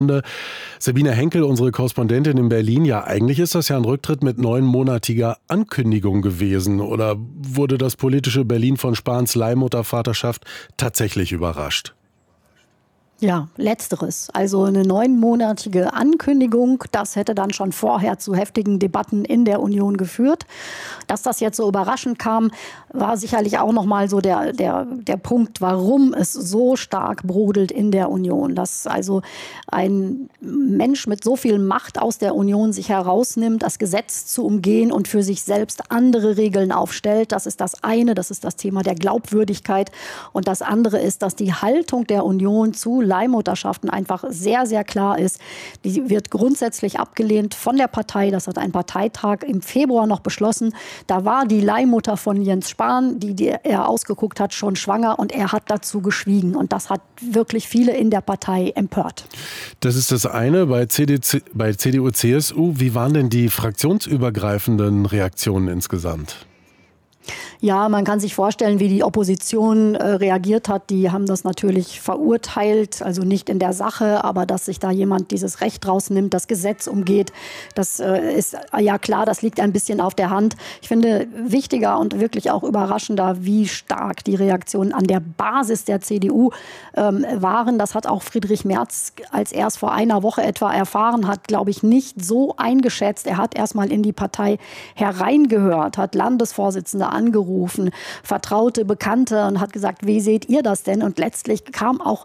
Sabine Henkel, unsere Korrespondentin in Berlin, ja, eigentlich ist das ja ein Rücktritt mit 9-monatiger Ankündigung gewesen. Oder wurde das politische Berlin von Spahns Leihmuttervaterschaft tatsächlich überrascht? Ja, letzteres. Also eine 9-monatige Ankündigung, das hätte dann schon vorher zu heftigen Debatten in der Union geführt. Dass das jetzt so überraschend kam, war sicherlich auch nochmal so der Punkt, warum es so stark brodelt in der Union. Dass also ein Mensch mit so viel Macht aus der Union sich herausnimmt, das Gesetz zu umgehen und für sich selbst andere Regeln aufstellt. Das ist das eine, das ist das Thema der Glaubwürdigkeit. Und das andere ist, dass die Haltung der Union zu Leihmutterschaften einfach sehr, sehr klar ist. Die wird grundsätzlich abgelehnt von der Partei. Das hat ein Parteitag im Februar noch beschlossen. Da war die Leihmutter von Jens Spahn, die er ausgeguckt hat, schon schwanger und er hat dazu geschwiegen. Und das hat wirklich viele in der Partei empört. Das ist das eine. Bei CDU, CSU, wie waren denn die fraktionsübergreifenden Reaktionen insgesamt? Ja, man kann sich vorstellen, wie die Opposition reagiert hat. Die haben das natürlich verurteilt, also nicht in der Sache, aber dass sich da jemand dieses Recht rausnimmt, das Gesetz umgeht, das ist ja klar, das liegt ein bisschen auf der Hand. Ich finde wichtiger und wirklich auch überraschender, wie stark die Reaktionen an der Basis der CDU waren. Das hat auch Friedrich Merz, als er es vor einer Woche etwa erfahren hat, glaube ich, nicht so eingeschätzt. Er hat erst mal in die Partei hereingehört, hat Landesvorsitzende angerufen, Vertraute, Bekannte und hat gesagt, wie seht ihr das denn? Und letztlich kam auch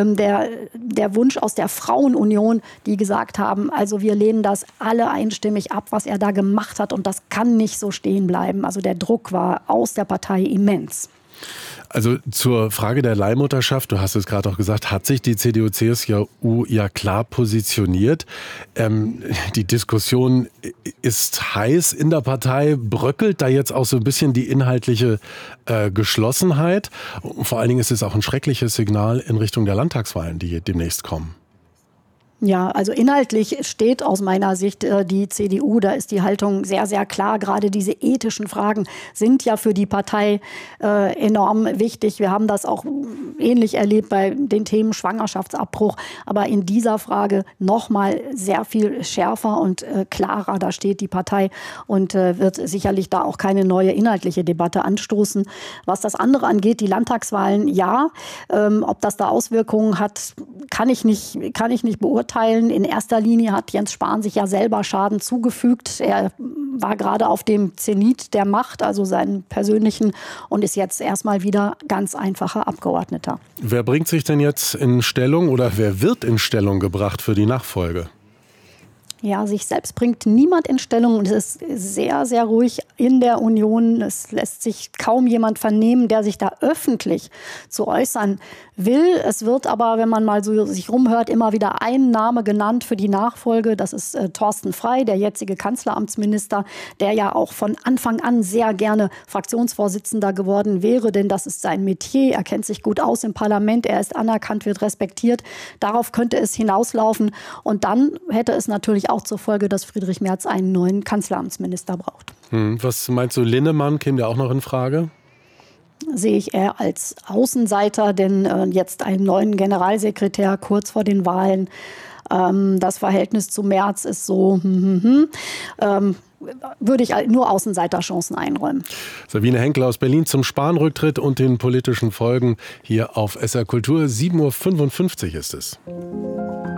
der Wunsch aus der Frauenunion, die gesagt haben, also wir lehnen das alle einstimmig ab, was er da gemacht hat und das kann nicht so stehen bleiben. Also der Druck war aus der Partei immens. Also zur Frage der Leihmutterschaft, du hast es gerade auch gesagt, hat sich die CDU-CSU ja klar positioniert. Die Diskussion ist heiß in der Partei. Bröckelt da jetzt auch so ein bisschen die inhaltliche Geschlossenheit? Vor allen Dingen ist es auch ein schreckliches Signal in Richtung der Landtagswahlen, die demnächst kommen. Ja, also inhaltlich steht aus meiner Sicht die CDU, da ist die Haltung sehr, sehr klar. Gerade diese ethischen Fragen sind ja für die Partei enorm wichtig. Wir haben das auch ähnlich erlebt bei den Themen Schwangerschaftsabbruch. Aber in dieser Frage noch mal sehr viel schärfer und klarer. Da steht die Partei und wird sicherlich da auch keine neue inhaltliche Debatte anstoßen. Was das andere angeht, die Landtagswahlen, ja. Ob das da Auswirkungen hat, kann ich nicht beurteilen. In erster Linie hat Jens Spahn sich ja selber Schaden zugefügt. Er war gerade auf dem Zenit der Macht, also seinen persönlichen, und ist jetzt erstmal wieder ganz einfacher Abgeordneter. Wer bringt sich denn jetzt in Stellung oder wer wird in Stellung gebracht für die Nachfolge? Ja, sich selbst bringt niemand in Stellung und es ist sehr, sehr ruhig in der Union. Es lässt sich kaum jemand vernehmen, der sich da öffentlich zu äußern will. Es wird aber, wenn man mal so sich rumhört, immer wieder ein Name genannt für die Nachfolge. Das ist Thorsten Frey, der jetzige Kanzleramtsminister, der ja auch von Anfang an sehr gerne Fraktionsvorsitzender geworden wäre, denn das ist sein Metier. Er kennt sich gut aus im Parlament, er ist anerkannt, wird respektiert. Darauf könnte es hinauslaufen und dann hätte es natürlich auch zur Folge, dass Friedrich Merz einen neuen Kanzleramtsminister braucht. Was meinst du, Linnemann käme der auch noch in Frage? Sehe ich eher als Außenseiter, denn jetzt einen neuen Generalsekretär kurz vor den Wahlen. Das Verhältnis zu Merz ist so, würde ich nur Außenseiterchancen einräumen. Sabine Henkel aus Berlin zum Spahn-Rücktritt und den politischen Folgen hier auf SR Kultur. 7:55 Uhr ist es.